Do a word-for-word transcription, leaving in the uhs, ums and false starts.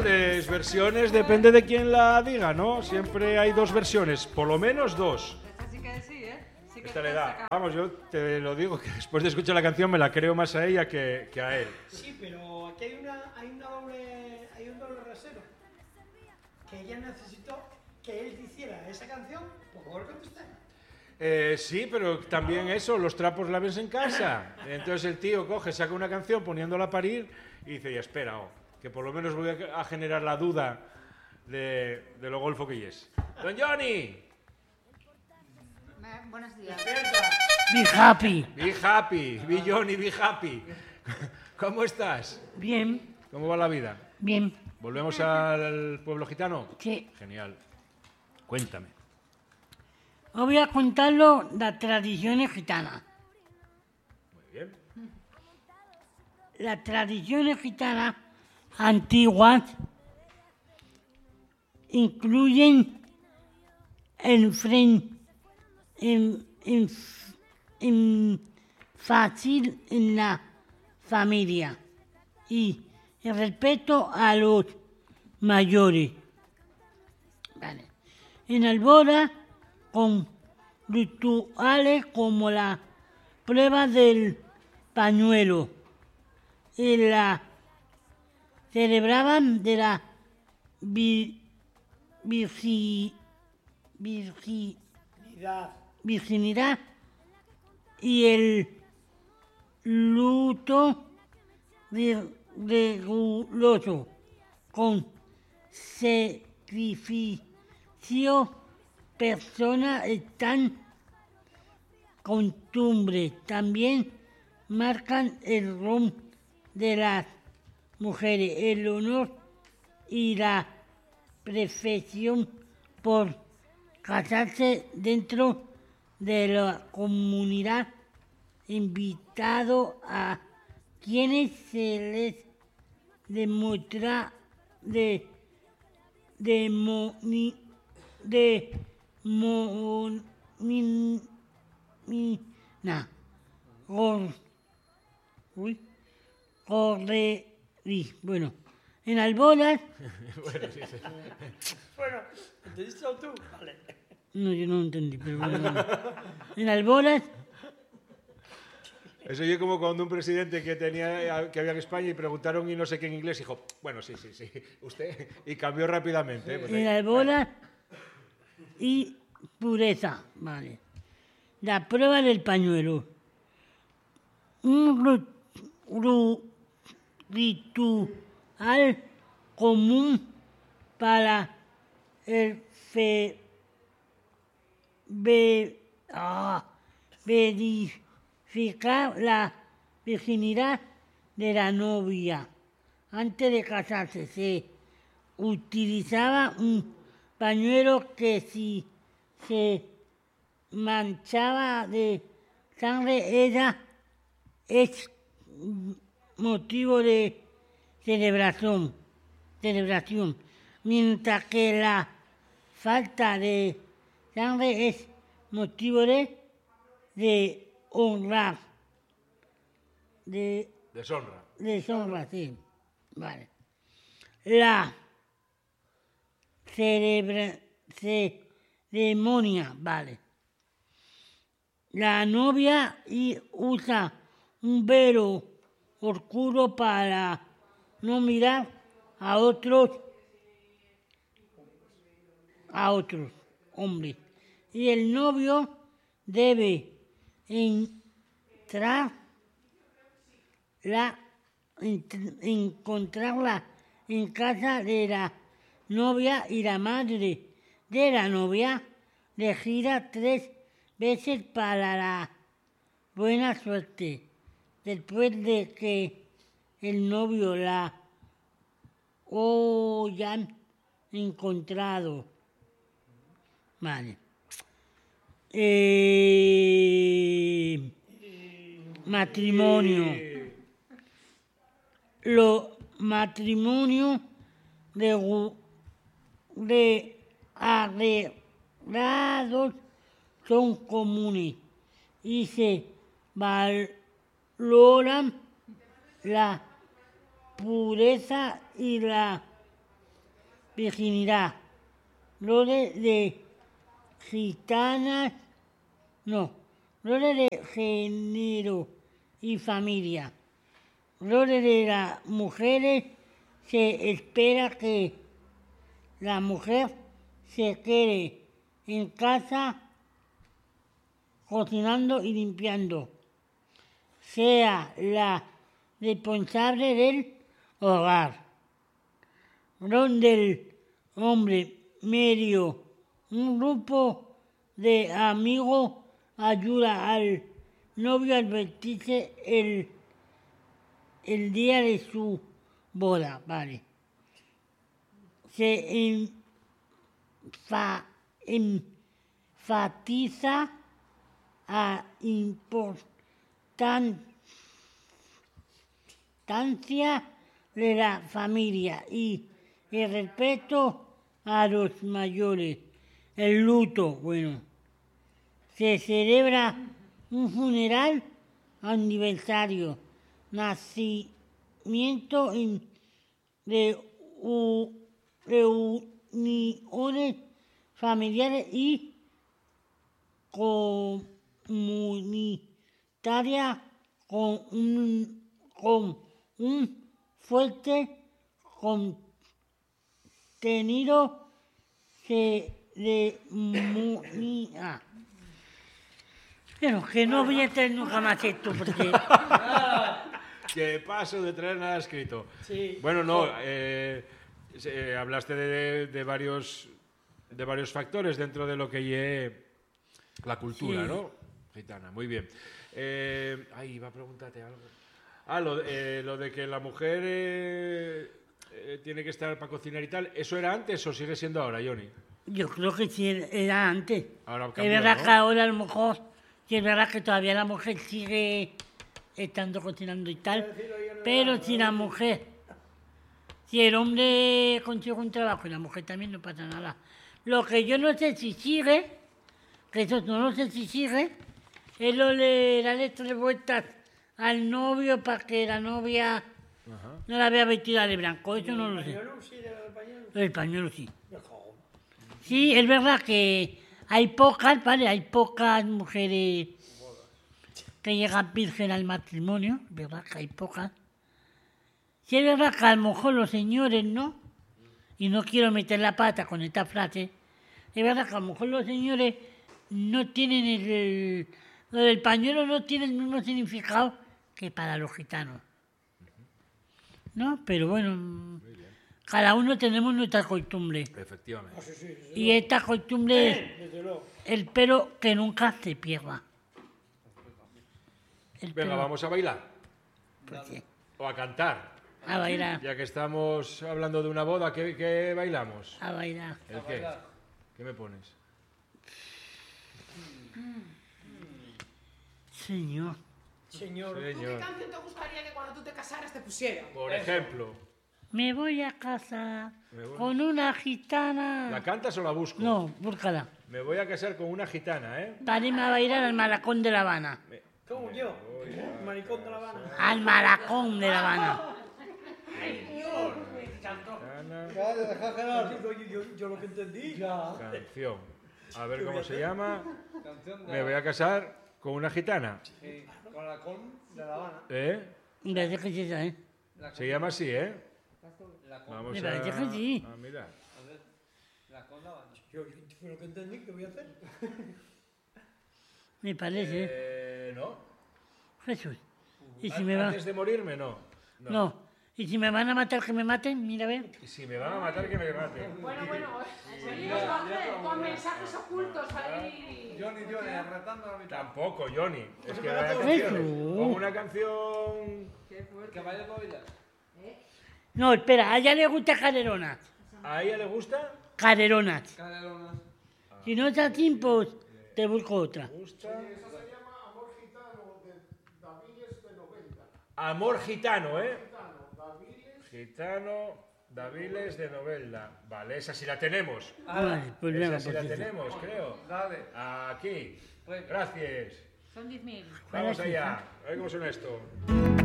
diferentes versiones, depende de quién la diga, ¿no? Siempre hay dos versiones, por lo menos dos. Así que sí, ¿eh? Sí que Esta le da. Vamos, yo te lo digo, que después de escuchar la canción me la creo más a ella que, que a él. Sí, pero aquí hay, una, hay, una doble, hay un doble rasero. Que ella necesitó que él hiciera esa canción por poder contestar. Eh, sí, pero también eso, los trapos la ves en casa. Entonces el tío coge, saca una canción poniéndola a parir y dice, ya espera, oh, que por lo menos voy a, a generar la duda de, de lo golfo que es. ¡Don Johnny! Me- buenos días. Be happy. Be happy, be Johnny, be happy. ¿Cómo estás? Bien, ¿Cómo va la vida? bien. ¿Volvemos al pueblo gitano? Sí. Genial. Cuéntame. Os voy a contarlo las tradiciones gitanas. Muy bien. Las tradiciones gitanas antiguas incluyen el fren, en, en, en fácil en la familia y el respeto a los mayores. Vale. En el boda, con rituales como la prueba del pañuelo y la celebraban de la vi, virgi, virgi, Unidad. virginidad y el luto re- riguroso con sacrificio personas están costumbres también marcan el rol de las mujeres, el honor y la perfección por casarse dentro de la comunidad, invitado a quienes se les demuestra de demoni, de mo, min, mi, na, gor, uy, corre, y, bueno, en las bodas, Bueno, sí, sí. Bueno, ¿entendiste tú? Vale. no, yo no entendí, pero bueno, bueno. En las bodas, Eso yo como cuando un presidente que tenía que había en España y preguntaron y no sé qué en inglés dijo, bueno, sí, sí, sí, usted, y cambió rápidamente. ¿eh? Pues ahí- en las bodas y pureza, vale. La prueba del pañuelo. Un ru- ru- ritual común para el fe, ve- ah, verificar la virginidad de la novia. Antes de casarse se utilizaba un pañuelo que si se manchaba de sangre era es motivo de celebración, celebración, mientras que la falta de sangre es motivo de, de honrar, de Deshonra. deshonra, sí, vale. La celebra, ceremonia, vale. La novia y usa un velo oscuro para no mirar a otros, a otros hombres. Y el novio debe entrar la, ent- encontrarla en casa de la novia y la madre de la novia le gira tres veces para la buena suerte. Después de que el novio la hayan encontrado. Vale. Eh, matrimonio. Los matrimonios de, gu- de arreglados son comunes y se valoran la pureza y la virginidad. Roles de gitanas, no, roles de género y familia. Roles de las mujeres, se espera que la mujer se quede en casa cocinando y limpiando. Sea la responsable del hogar. Rol del hombre medio. Un grupo de amigos ayuda al novio a advertirse el, el día de su boda, vale. Se enfa, enfatiza a importancia de la familia y el respeto a los mayores. El luto, bueno, se celebra un funeral, aniversario, nacimiento de reuniones familiares y comunitarias con un, con un fuerte contenido ceremonia. Pero que no voy a traer nunca más esto, porque... Que paso de traer nada escrito. Sí. Bueno, no, eh, eh, hablaste de, de, varios, de varios factores dentro de lo que es la cultura, Sí. ¿no? Gitana, muy bien. Eh, ay, iba a preguntarte algo. Ah, lo, eh, lo de que la mujer eh, eh, tiene que estar para cocinar y tal, ¿eso era antes o sigue siendo ahora, Johnny? Yo creo que sí era antes. Ahora Es cambió, verdad ¿no? que ahora a lo mejor, sí es verdad que todavía la mujer sigue estando cocinando y tal, pero si la mujer, si el hombre consigue un trabajo y la mujer también, no pasa nada. Lo que yo no sé si sigue, que eso no lo sé si sigue, es lo de darle tres vueltas al novio para que la novia Ajá. no la vea vestida de blanco, eso no lo sé. Pañuelo, sí, del pañuelo. El pañuelo sí. Mejor. Sí, es verdad que hay pocas, ¿vale? Hay pocas mujeres que llegan virgen al matrimonio, es verdad que hay pocas. Sí, es verdad que a lo mejor los señores, ¿no? Y no quiero meter la pata con esta frase. Es verdad que a lo mejor los señores no tienen el... Lo del pañuelo no tiene el mismo significado que para los gitanos. ¿No? Pero bueno, cada uno tenemos nuestra costumbre. Efectivamente. Sí, sí, sí. Y esta costumbre es Desde luego. el pelo que nunca se pierda. El Venga, pelo, vamos a bailar. pues sí, O a cantar. a bailar, Ya que estamos hablando de una boda, ¿qué, qué bailamos? a bailar. ¿El qué? ¿Qué me pones? Señor, Señor. ¿Qué Señor. canción te gustaría que cuando tú te casaras te pusieran? Por ejemplo, me voy a casar Me voy. con una gitana. ¿la cantas o la busco? No, búscala. Me voy a casar con una gitana, ¿eh? Parime a bailar al malacón de La Habana. ¿Cómo yo? Maricón de La Habana. Al malacón de La Habana. Gitana, Yo, yo, yo, yo lo que entendí. Ya. canción. A ver cómo se llama. Canción de Me voy a casar con una gitana. sí, con la con De La Habana. ¿Eh? Me parece que es esa, ¿eh? la con, Se llama así, ¿eh? la con, Vamos Me a, parece que sí. a mirar. a ver, la con la Habana. Yo, yo fue lo que entendí. ¿Qué voy a hacer? Me parece. Eh, ¿no? Jesús. Y si An- me va... Antes de morirme, no. No. Y si me van a matar, que me maten, mira a ver. Y si me van a matar, que me maten. Bueno, bueno, venimos con, con mensajes ocultos ahí. Johnny, Johnny, retando la mitad. Tampoco, Johnny. Es que vaya Jesús. canciones. Con una canción... Que vaya para bailar. No, espera, a ella le gusta caderonas. ¿A ella le gusta? Caderonas. Caderonas. Si no es así, pues te busco otra. ¿Le gusta? Amor gitano, ¿eh? Gitano, Daviles de Novelda. Vale, esa sí la tenemos. Vale, pues venga, Esa sí pues la eso. tenemos, creo. Dale. Aquí. Pues- Gracias. Son diez mil. Vamos es allá. A ver cómo suena esto.